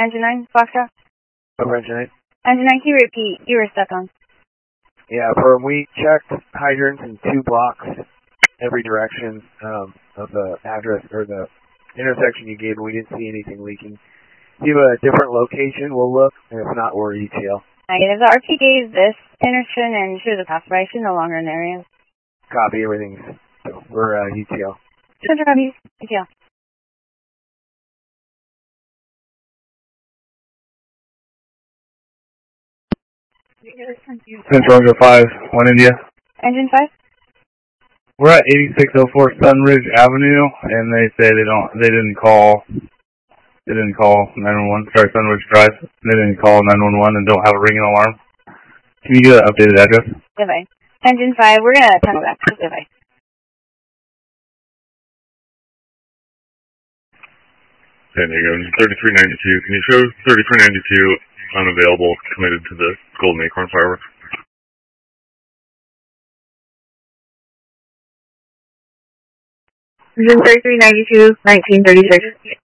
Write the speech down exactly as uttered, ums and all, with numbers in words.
Engine nine, Foxtrot. Over engine nine. Engine nine, can you repeat? You were stuck on. Yeah, Firm, we checked hydrants in two blocks, every direction um, of the address or the intersection you gave, and we didn't see anything leaking. If you have a different location, we'll look, and if not, we're E T L. Negative. The R P gave this intersection and shows a pass by. She's no longer in the area. Copy, everything's, so we're uh, E T L. Center copy, E T L. Central Roger five, one India. Engine five? We're at eighty-six oh four Sunridge Avenue, and they say they don't, they didn't call, they didn't call nine one one, sorry, Sunridge Drive. They didn't call nine one one and don't have a ringing alarm. Can you get an updated address? Goodbye. Engine five, we're going to tunnel back. Goodbye. San Diego, thirty-three ninety-two. Can you show thirty-three ninety-two unavailable, committed to the Golden Acorn fireworks? Engine thirty-three ninety-two, nineteen thirty-six.